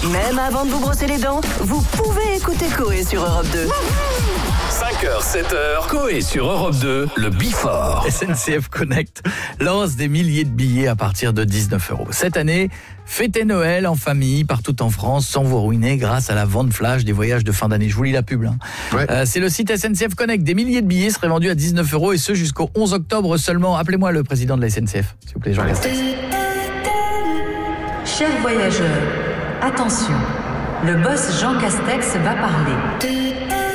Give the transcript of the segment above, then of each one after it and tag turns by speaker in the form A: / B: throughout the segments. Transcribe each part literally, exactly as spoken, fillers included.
A: Même avant de vous brosser les dents, vous pouvez écouter Coé sur Europe deux.
B: cinq heures, sept heures, Coé sur Europe deux, le Before.
C: S N C F Connect lance des milliers de billets à partir de dix-neuf euros. Cette année, fêtez Noël en famille partout en France sans vous ruiner grâce à la vente flash des voyages de fin d'année. Je vous lis la pub. Hein. Ouais. Euh, c'est le site S N C F Connect. Des milliers de billets seraient vendus à dix-neuf euros et ce jusqu'au onze octobre seulement. Appelez-moi le président de la S N C F, s'il vous plaît, Jean Castex.
D: Chers voyageurs, attention, le boss Jean Castex va parler.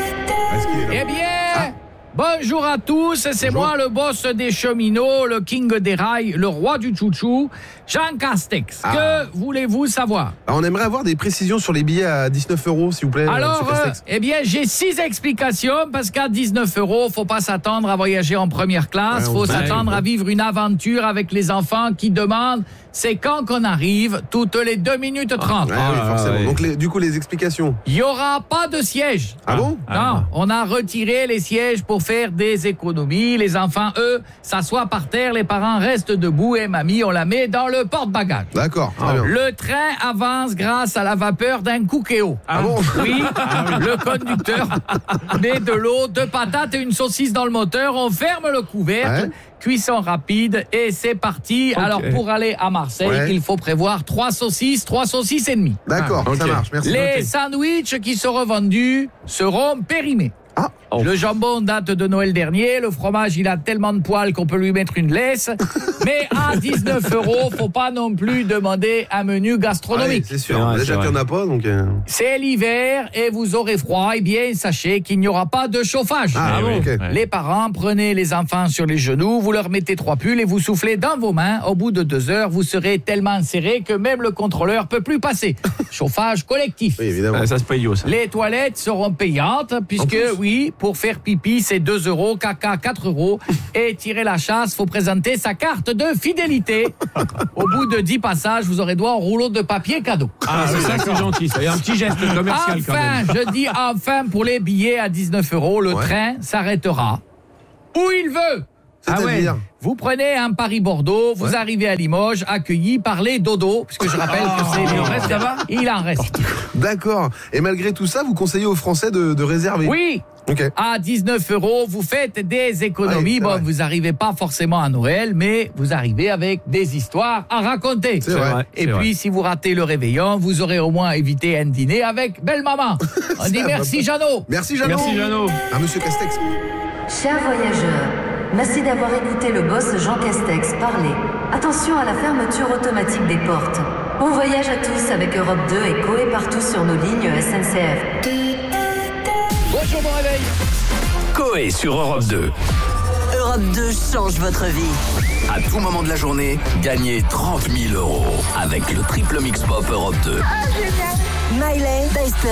C: Eh bien, ah. bonjour à tous, c'est bonjour. Moi le boss des cheminots, le king des rails, le roi du chouchou, Jean Castex. Ah. Que voulez-vous savoir?
E: Alors, on aimerait avoir des précisions sur les billets à dix-neuf euros, s'il vous plaît.
C: Alors, euh, eh bien, j'ai six explications, parce qu'à dix-neuf euros, faut pas s'attendre à voyager en première classe, ouais, faut s'attendre ouais. à vivre une aventure avec les enfants qui demandent c'est quand qu'on arrive, toutes les deux minutes trente.
E: Ah, oui, forcément. Ouais. Donc, les, du coup, les explications.
C: Il n'y aura pas de siège.
E: Ah, ah bon?
C: Non, ah. on a retiré les sièges pour faire des économies. Les enfants, eux, s'assoient par terre, les parents restent debout et mamie, on la met dans le porte-bagages.
E: D'accord, très bien.
C: Le train avance grâce à la vapeur d'un cookéo.
E: Ah bon?
C: Oui, ah oui. Le conducteur met de l'eau, deux patates et une saucisse dans le moteur. On ferme le couvercle. Ouais. Cuisson rapide et c'est parti. Okay. Alors pour aller à Marseille, ouais. il faut prévoir trois saucisses, trois saucisses et demie.
E: D'accord, ah, okay. ça marche. Merci.
C: Les
E: okay.
C: sandwichs qui seront vendus seront périmés.
E: Ah.
C: Oh. Le jambon date de Noël dernier. Le fromage, il a tellement de poils qu'on peut lui mettre une laisse. Mais à dix-neuf euros, faut pas non plus demander un menu gastronomique.
E: Ouais, c'est sûr. C'est déjà qu'il n'y en a pas, donc. Euh...
C: C'est l'hiver et vous aurez froid. Eh bien, sachez qu'il n'y aura pas de chauffage.
E: Ah, oui, okay.
C: Les parents, prenez les enfants sur les genoux, vous leur mettez trois pulls et vous soufflez dans vos mains. Au bout de deux heures, vous serez tellement serré que même le contrôleur peut plus passer. Chauffage collectif.
E: Oui, évidemment.
F: Ah, ça se paye, ça.
C: Les toilettes seront payantes puisque, oui, pour faire pipi, c'est deux euros, caca, quatre euros. Et tirer la chasse, faut présenter sa carte de fidélité. Au bout de dix passages, vous aurez droit au rouleau de papier cadeau.
F: Ah, c'est ça, c'est gentil. Il y a un petit geste commercial
C: enfin,
F: quand même.
C: je dis enfin, pour les billets à dix-neuf euros, le ouais. train s'arrêtera où il veut.
E: Ah ouais.
C: Vous prenez un Paris-Bordeaux, vous ouais. arrivez à Limoges, accueilli par les dodos, puisque je rappelle oh, que c'est...
F: Il en reste là-bas ?
C: Il en reste.
E: D'accord. Et malgré tout ça, vous conseillez aux Français de, de réserver ?
C: Oui.
E: Okay.
C: À dix-neuf euros, vous faites des économies. Ouais, bon, vrai. Vous n'arrivez pas forcément à Noël, mais vous arrivez avec des histoires à raconter.
E: C'est vrai.
C: Et
E: c'est
C: puis,
E: vrai.
C: si vous ratez le réveillon, vous aurez au moins évité un dîner avec belle-maman. On dit merci, Jeannot.
E: Merci, Jeannot.
F: Merci, Jeannot.
E: À Monsieur Castex.
D: Chers voyageurs, merci d'avoir écouté le boss Jean Castex parler. Attention à la fermeture automatique des portes. Bon voyage à tous avec Europe deux et Coé partout sur nos lignes S N C F.
C: Bonjour, bon réveil.
B: Coé sur Europe deux.
A: Europe deux change votre vie.
B: À tout moment de la journée, gagnez trente mille euros avec le triple mix pop Europe deux.
A: Ah, génial. Miley, Dexter